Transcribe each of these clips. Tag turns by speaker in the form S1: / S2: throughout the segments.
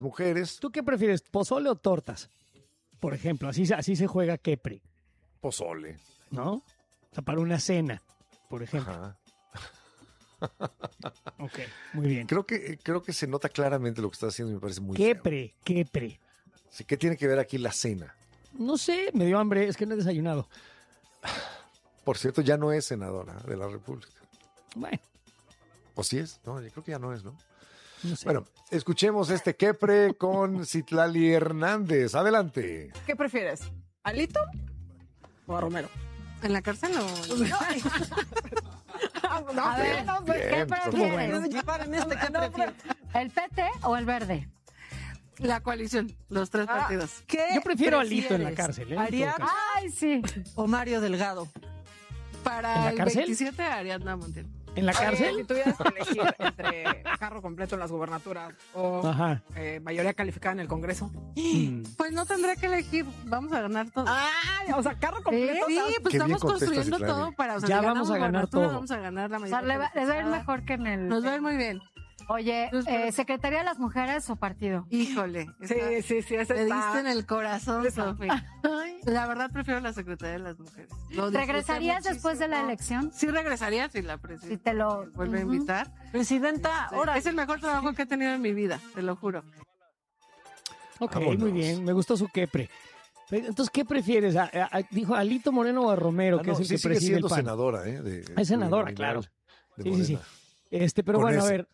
S1: mujeres.
S2: ¿Tú qué prefieres, pozole o tortas? Por ejemplo, así se juega quepre,
S1: Pozole.
S2: ¿no? O sea, para una cena, por ejemplo.
S1: Ajá.
S2: Ok, muy bien.
S1: Creo que se nota claramente lo que estás haciendo y me parece muy
S2: Quepre.
S1: feo. Sí, ¿qué tiene que ver aquí la cena?
S2: No sé, me dio hambre, es que no he desayunado.
S1: Por cierto, ya no es senadora de la República.
S2: Bueno,
S1: ¿O sí es? No, yo creo que ya no es, ¿no?
S2: no sé.
S1: Bueno, escuchemos este quepre con Citlali Hernández. Adelante.
S3: ¿Qué prefieres? ¿Alito o a Romero?
S4: ¿En la cárcel o...?
S3: No,
S5: ver,
S3: no,
S5: ¿qué
S1: Bien,
S5: prefieres?
S4: ¿Qué prefieres?
S5: ¿El PT o el verde?
S4: La coalición, los tres partidos.
S3: ¿Qué
S2: Yo prefiero a Alito en la
S3: prefieres?
S2: cárcel, ¿eh? En todo
S3: ¿Ariadna
S2: caso.
S5: Ay, sí.
S3: o Mario Delgado?
S2: ¿En
S4: Para
S2: la
S4: el
S2: cárcel?
S4: 27, Ariadna Montiel.
S2: ¿En la
S3: Si
S2: cárcel?
S3: tuvieras que elegir entre carro completo en las gubernaturas o
S2: Ajá.
S3: mayoría calificada en el Congreso.
S2: Mm.
S4: Pues no tendré que elegir, vamos a ganar todo.
S3: ¡Ay! O sea, carro completo.
S4: Sí,
S3: ¿sabes?
S4: pues
S1: Qué bien
S4: estamos construyendo
S1: contestas,
S4: todo para... O sea,
S2: Ya
S4: si
S2: vamos a
S4: ganamos
S2: ganar
S4: gubernatura,
S2: todo.
S4: Vamos a ganar la
S5: O sea,
S4: mayoría.
S5: les va a ir mejor que en el...
S4: Nos va a ir muy bien.
S5: Oye, ¿Secretaría de las Mujeres o partido?
S4: Híjole.
S3: Sí, ese
S4: Te
S3: está.
S4: diste en el corazón,
S3: Esa.
S4: Sofi. La verdad prefiero la Secretaría de las Mujeres. Lo disfruté
S5: ¿Regresarías después de la
S4: muchísimo.
S5: elección?
S4: Sí regresaría si la
S5: Si
S4: presidenta
S5: te lo...
S4: vuelve a
S5: Ujú.
S4: invitar.
S3: Presidenta, ahora
S4: Es el mejor trabajo que he tenido en mi vida, te lo juro.
S2: Ok,
S1: Vámonos.
S2: muy bien, me gustó su quepre. Entonces, ¿qué prefieres? ¿Dijo Alito Moreno o a Romero,
S1: Ah,
S2: que
S1: no,
S2: es el
S1: sí
S2: que
S1: sigue
S2: preside el
S1: siendo
S2: PAN?
S1: senadora, ¿eh?
S2: Es senadora,
S1: de
S2: claro.
S1: de
S2: Sí, sí, sí.
S1: Morena.
S2: Pero
S1: Con
S2: bueno, a
S1: ese.
S2: ver.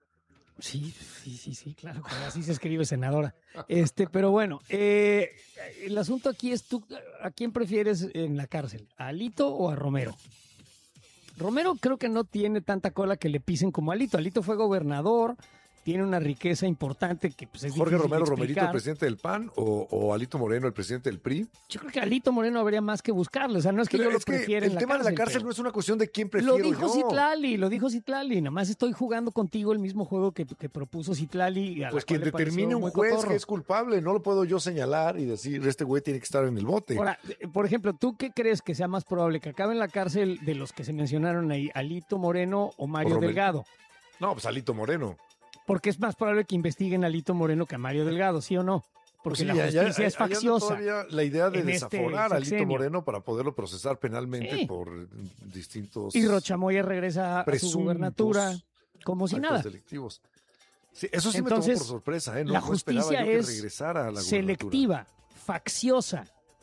S2: Sí, claro, así se escribe senadora. Pero bueno, el asunto aquí es tú, ¿a quién prefieres en la cárcel? ¿A Alito o a Romero? Romero creo que no tiene tanta cola que le pisen como Alito. Alito fue gobernador, tiene una riqueza importante que pues, es
S1: Jorge
S2: difícil
S1: Romero
S2: de
S1: Romerito, el
S2: explicar.
S1: presidente del PAN, o Alito Moreno, el presidente del PRI.
S2: Yo creo que a Alito Moreno habría más que buscarlo. O sea, no es que
S1: Pero
S2: yo lo
S1: es que
S2: prefiera en
S1: el
S2: la
S1: tema
S2: cárcel.
S1: de la cárcel
S2: pero
S1: no es una cuestión de quién prefiero
S2: lo dijo
S1: yo.
S2: Citlali. Nada más estoy jugando contigo el mismo juego que propuso Citlali.
S1: Pues quien determine un juez que es culpable, no lo puedo yo señalar y decir, este güey tiene que estar en el bote.
S2: Ahora, por ejemplo, ¿tú qué crees que sea más probable? ¿Que acabe en la cárcel de los que se mencionaron ahí, Alito Moreno o Mario
S1: Romero.
S2: Delgado?
S1: No, pues Alito Moreno.
S2: Porque es más probable que investiguen a Alito Moreno que a Mario Delgado, ¿sí o no? Porque
S1: Pues sí,
S2: la
S1: ya-
S2: justicia
S1: ya-
S2: es
S1: ya anda
S2: facciosa.
S1: todavía la idea de
S2: en este
S1: desaforar a Alito
S2: sexenio.
S1: Moreno para poderlo procesar penalmente
S2: Sí.
S1: por distintos
S2: Y Rochamoya regresa a su
S1: presuntos
S2: gubernatura como si
S1: actos
S2: nada.
S1: delictivos. Sí, eso sí
S2: Entonces,
S1: me tomó por sorpresa, ¿eh? No,
S2: la
S1: no esperaba
S2: justicia
S1: yo que
S2: es
S1: regresara a la gubernatura.
S2: selectiva, facciosa.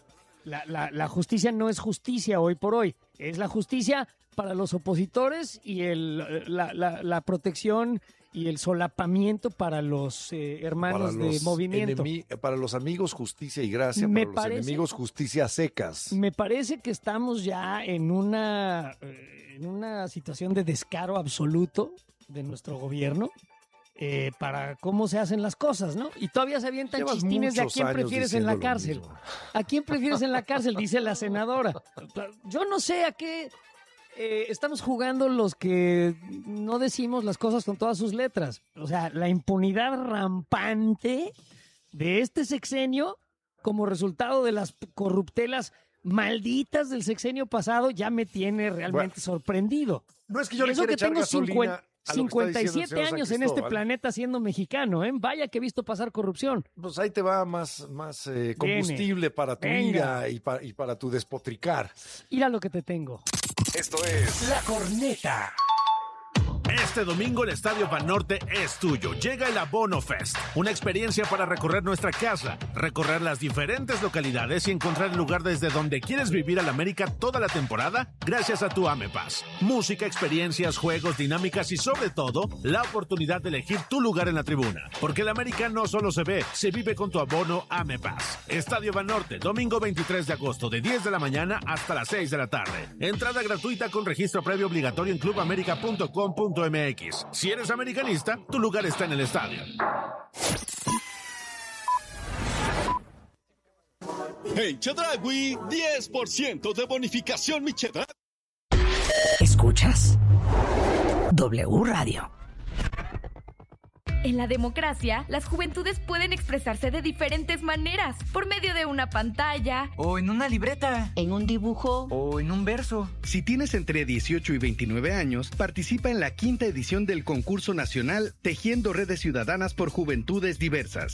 S2: La justicia no es justicia hoy por hoy. Es la justicia para los opositores y la protección y el solapamiento para los hermanos
S1: Para
S2: de
S1: los
S2: movimiento.
S1: para los amigos justicia y gracia,
S2: Me
S1: para los
S2: parece-
S1: enemigos justicia secas.
S2: Me parece que estamos ya en una situación de descaro absoluto de nuestro gobierno para cómo se hacen las cosas, ¿no? Y todavía se avientan
S1: Llevas
S2: chistines de a
S1: muchos
S2: quién
S1: años
S2: prefieres en la
S1: diciendo lo
S2: cárcel.
S1: mismo.
S2: ¿A quién prefieres en la cárcel? Dice la senadora. Yo no sé a qué estamos jugando los que no decimos las cosas con todas sus letras. O sea, la impunidad rampante de este sexenio como resultado de las corruptelas malditas del sexenio pasado ya me tiene realmente
S1: Bueno,
S2: sorprendido.
S1: No es que yo
S2: Y
S1: le
S2: eso
S1: quiera
S2: que
S1: echar
S2: tengo
S1: gasolina a lo que está diciendo el
S2: 57
S1: señor San
S2: años en este
S1: Cristóbal.
S2: planeta siendo mexicano, ¿eh? Vaya que he visto pasar corrupción.
S1: Pues ahí te va más combustible para tu
S2: Venga.
S1: ira y para tu despotricar.
S2: Mira lo que te tengo.
S6: Esto es
S2: La corneta.
S6: Este domingo el Estadio Banorte es tuyo. Llega el Abono Fest, una experiencia para recorrer nuestra casa, recorrer las diferentes localidades y encontrar el lugar desde donde quieres vivir al América toda la temporada gracias a tu AMEPAS. Música, experiencias, juegos, dinámicas y sobre todo, la oportunidad de elegir tu lugar en la tribuna. Porque el América no solo se ve, se vive con tu abono AMEPAS. Estadio Banorte, domingo 23 de agosto de 10 de la mañana hasta las 6 de la tarde. Entrada gratuita con registro previo obligatorio en clubamerica.com.mx. Si eres americanista, tu lugar está en el estadio.
S7: En Chedraui, 10% de bonificación, mi Chedraui.
S8: Escuchas W Radio.
S9: En la democracia, las juventudes pueden expresarse de diferentes maneras, por medio de una pantalla,
S10: O en una libreta.
S8: En un dibujo.
S10: O en un verso.
S11: Si tienes entre 18 y 29 años, participa en la 5ª edición del concurso nacional Tejiendo Redes Ciudadanas por Juventudes Diversas.